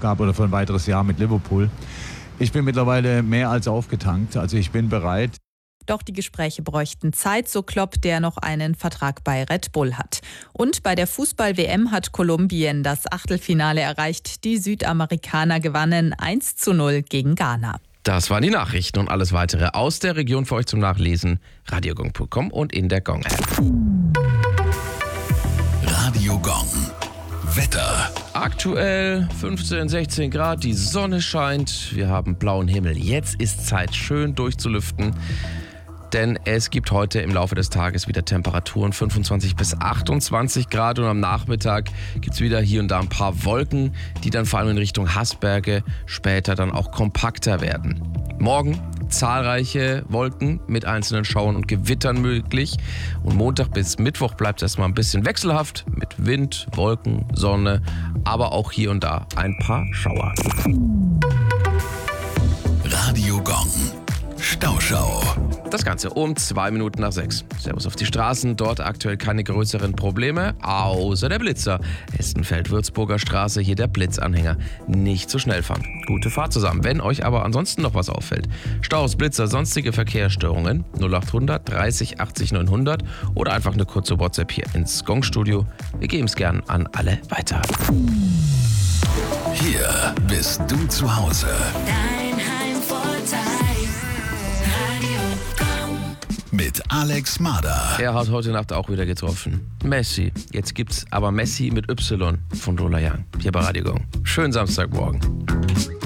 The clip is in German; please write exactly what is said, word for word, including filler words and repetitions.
Aufgabe oder für ein weiteres Jahr mit Liverpool. Ich bin mittlerweile mehr als aufgetankt, also ich bin bereit. Doch die Gespräche bräuchten Zeit, so Klopp, der noch einen Vertrag bei Red Bull hat. Und bei der Fußball-W M hat Kolumbien das Achtelfinale erreicht. Die Südamerikaner gewannen eins zu null gegen Ghana. Das waren die Nachrichten und alles weitere aus der Region für euch zum Nachlesen. radiogong punkt com und in der Gong-App. Radio Gong. Wetter. Aktuell fünfzehn, sechzehn Grad, die Sonne scheint, wir haben blauen Himmel. Jetzt ist Zeit, schön durchzulüften, denn es gibt heute im Laufe des Tages wieder Temperaturen fünfundzwanzig bis achtundzwanzig Grad und am Nachmittag gibt es wieder hier und da ein paar Wolken, die dann vor allem in Richtung Haßberge später dann auch kompakter werden. Morgen zahlreiche Wolken mit einzelnen Schauern und Gewittern möglich. Und Montag bis Mittwoch bleibt es erstmal ein bisschen wechselhaft mit Wind, Wolken, Sonne, aber auch hier und da ein paar Schauer. Radio Gong. Stauschau. Das Ganze um zwei Minuten nach sechs. Servus auf die Straßen, dort aktuell keine größeren Probleme, außer der Blitzer. Essenfeld-Würzburger Straße, hier der Blitzanhänger. Nicht zu schnell fahren. Gute Fahrt zusammen. Wenn euch aber ansonsten noch was auffällt, Staus, Blitzer, sonstige Verkehrsstörungen, null acht hundert dreißig achtzig neunhundert oder einfach eine kurze WhatsApp hier ins Gong-Studio. Wir geben es gern an alle weiter. Hier bist du zu Hause. Dein Heimvorteil. Mit Alex Mader. Er hat heute Nacht auch wieder getroffen. Messi. Jetzt gibt's aber Messi mit Y von Lola Young. Hier bei Radio Gong. Schönen Samstagmorgen.